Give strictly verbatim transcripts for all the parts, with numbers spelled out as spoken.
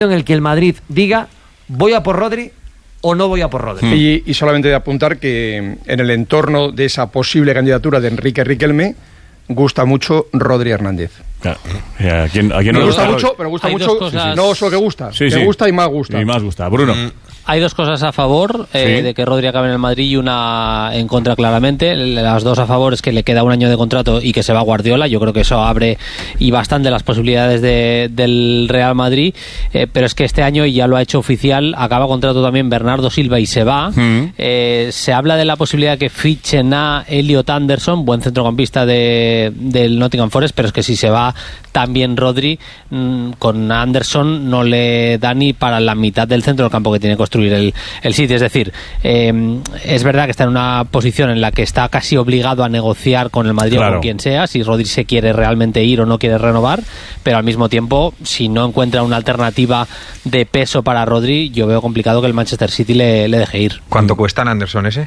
en el que el Madrid diga voy a por Rodri o no voy a por Rodri. Y, y solamente de apuntar que en el entorno de esa posible candidatura de Enrique Riquelme gusta mucho Rodri Hernández. Claro. ¿A quién, a quién me no gusta gusta mucho, pero gusta Hay mucho, cosas... no solo que gusta, sí, que sí. gusta y más gusta. Y más gusta. Bruno. Mm. Hay dos cosas a favor eh, Sí. de que Rodri acabe en el Madrid y una en contra claramente. Las dos a favor es que le queda un año de contrato y que se va a Guardiola. Yo creo que eso abre y bastante las posibilidades de, del Real Madrid. Eh, pero es que este año, y ya lo ha hecho oficial, acaba contrato también Bernardo Silva y se va. Mm. Eh, se habla de la posibilidad de que fichen a Elliot Anderson, buen centrocampista de, del Nottingham Forest, pero es que si se va también Rodri, mmm, con Anderson no le da ni para la mitad del centro del campo que tiene que construir el, el City. Es decir, eh, es verdad que está en una posición en la que está casi obligado a negociar con el Madrid, claro, o con quien sea, si Rodri se quiere realmente ir o no quiere renovar, pero al mismo tiempo, si no encuentra una alternativa de peso para Rodri, yo veo complicado que el Manchester City le, le deje ir. ¿Cuánto cuesta en Anderson ese?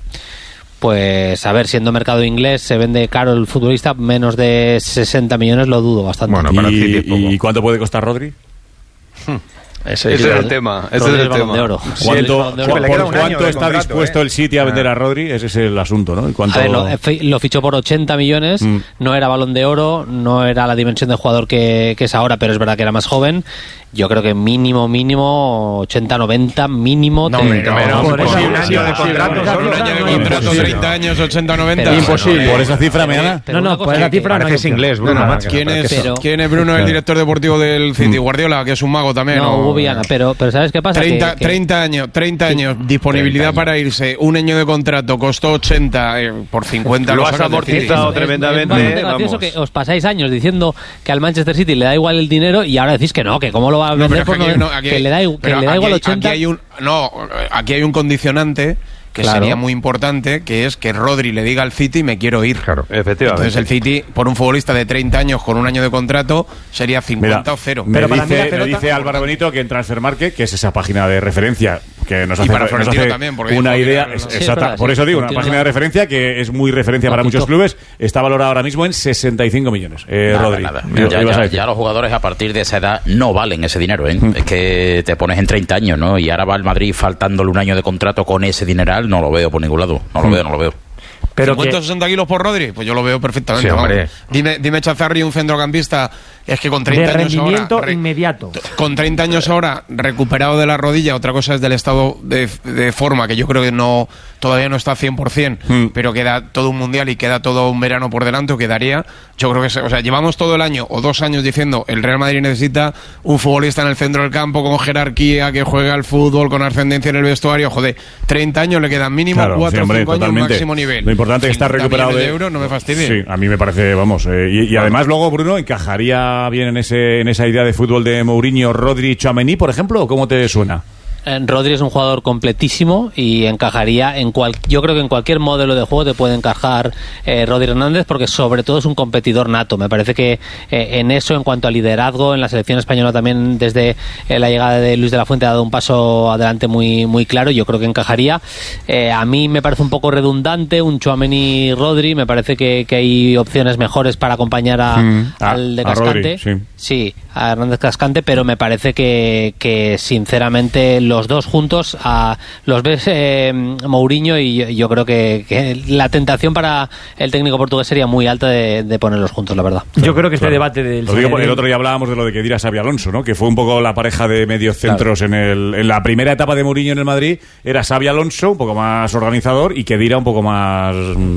Pues a ver, siendo mercado inglés se vende caro el futbolista, menos de sesenta millones lo dudo bastante. Bueno, para el City es poco. ¿Y, ¿Y cuánto puede costar Rodri? Ese, ese es el tema. Ese Rodri es el tema. De oro. ¿Cuánto, Sí, de oro. ¿por Le queda un año cuánto de está contrato, dispuesto eh? el City a vender a Rodri? Ese es el asunto, ¿no? ¿Y cuánto... A ver, lo, lo fichó por ochenta millones, mm. no era Balón de Oro, no era la dimensión de jugador que, que es ahora, pero es verdad que era más joven. Yo creo que mínimo, mínimo, ochenta, noventa, mínimo... No, te, hombre, no, te, no, te, por eso un un año de contrato, solo un año de contrato, treinta años, ochenta, noventa. Pero, imposible. Por esa cifra, me gana. pero No, no, una por cosa esa que- cifra no hay Pareces opción. inglés, Bruno. No, no, macho. ¿Quién es, Pero- ¿Quién es Bruno, el director deportivo del City? Guardiola, que es un mago también. No, ¿o? Hugo Viana, pero, pero ¿sabes qué pasa? treinta, Que- que- treinta años, treinta años, disponibilidad treinta años. para irse, un año de contrato, costó ochenta eh, por cincuenta. Lo los has años de City. amortizado es- tremendamente, es bastante gracioso vamos. que os pasáis años diciendo que al Manchester City le da igual el dinero y ahora decís que no, que cómo lo va a No, vender pero es que por aquí hay no- uno- aquí que hay- le da, igual- que pero le da aquí igual hay- ochenta. Aquí hay un, no, aquí hay un condicionante que Claro. sería muy importante, que es que Rodri le diga al City me quiero ir. Claro. Efectivamente. Entonces el City, por un futbolista de treinta años con un año de contrato, sería cincuenta Mira, o cero. Me, Pero para dice, mí la me pelota- dice Álvaro Benito que en Transfermarket, que es esa página de referencia que nos Y hace, para nos Florentino hace también, porque una dijo que idea, era- es- Sí, es exacta, verdad, por sí, eso digo, una Florentino página de la- referencia que es muy referencia para Patito. muchos clubes, está valorada ahora mismo en sesenta y cinco millones. Eh, Nada, Rodri, nada. Digo, Ya, ibas a ya- decir. ya los jugadores a partir de esa edad no valen ese dinero, ¿eh? Es que te pones en treinta años, ¿no? Y ahora va el Madrid faltándole un año de contrato con ese dineral, no lo veo por ningún lado. No lo veo, no lo veo. Pero cincuenta o que, sesenta kilos por Rodri, pues yo lo veo perfectamente. Sí, vamos. hombre. Dime, dime Chazarri, un centrocampista, es que con de treinta años rendimiento ahora... re- inmediato. Con treinta años ahora, recuperado de la rodilla, otra cosa es del estado de, de forma, que yo creo que no todavía no está cien por ciento, Hmm. pero queda todo un mundial y queda todo un verano por delante, o quedaría. Yo creo que, se- o sea, llevamos todo el año o dos años diciendo el Real Madrid necesita un futbolista en el centro del campo con jerarquía, que juegue al fútbol, con ascendencia en el vestuario. Joder, treinta años le quedan mínimo Claro, cuatro o sí, hombre, cinco años totalmente. máximo nivel. Lo importante es que está cincuenta recuperado millones de de euros, no me fastidie. Sí, a mí me parece, vamos. eh, y y además luego, Bruno, ¿encajaría bien en ese en esa idea de fútbol de Mourinho, Rodri, Tchouaméni, por ejemplo? ¿O cómo te suena? Eh, Rodri es un jugador completísimo y encajaría en cual, yo creo que en cualquier modelo de juego te puede encajar eh, Rodri Hernández, porque sobre todo es un competidor nato. Me parece que eh, en eso, en cuanto a liderazgo, en la selección española también desde eh, la llegada de Luis de la Fuente ha dado un paso adelante muy muy claro. Yo creo que encajaría. Eh, a mí me parece un poco redundante un Tchouaméni Rodri. Me parece que, que hay opciones mejores para acompañar a, Mm. al de A- a Rodri, Cascante. sí. Sí, a Hernández Cascante, pero me parece que, que sinceramente los dos juntos a, los ves eh, Mourinho y yo, yo creo que, que la tentación para el técnico portugués sería muy alta de, de ponerlos juntos, la verdad. Yo creo que este Claro. debate del Lo digo porque el Sanedrín- otro día hablábamos de lo de que Kedira Xabi Alonso, ¿no? Que fue un poco la pareja de medios centros en, el, en la primera etapa de Mourinho en el Madrid. Era Xabi Alonso, un poco más organizador, y Kedira un poco más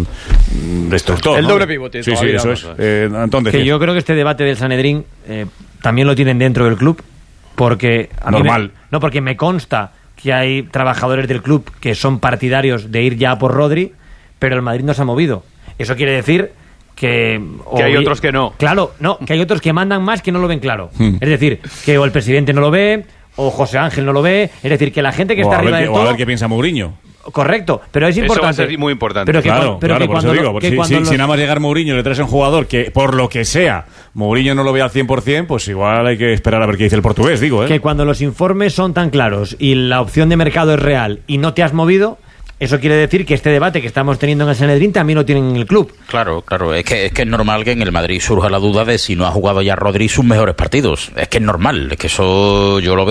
mm, destructor. El ¿no? doble pivote, Sí, sí, todavía, eso es. vamos. Eh, Antón, que decías. yo creo que este debate del Sanedrín eh, también lo tienen dentro del club, porque a mí Normal. me- no, porque me consta que hay trabajadores del club que son partidarios de ir ya por Rodri, pero el Madrid no se ha movido. Eso quiere decir que... o Que hay bi- otros que no. Claro, no, que hay otros que mandan más que no lo ven claro. Hmm. Es decir, que o el presidente no lo ve, o José Ángel no lo ve. Es decir, que la gente que O está a ver arriba qué- del o a todo... ver qué piensa Mourinho. Correcto, pero es Eso importante. va a ser muy importante. Pero que Claro, cuan- pero claro, que por eso cuando lo- digo. porque que si, cuando si- los- si nada más llegar Mourinho le traes a un jugador que, por lo que sea, Mourinho no lo ve al cien por ciento, pues igual hay que esperar a ver qué dice el portugués, digo, ¿eh? que cuando los informes son tan claros y la opción de mercado es real y no te has movido, Eso quiere decir que este debate que estamos teniendo en el Sanedrín también lo tienen en el club. Claro, claro. Es que, es que es normal que en el Madrid surja la duda de si no ha jugado ya Rodri sus mejores partidos. Es que es normal. Es que eso yo lo veo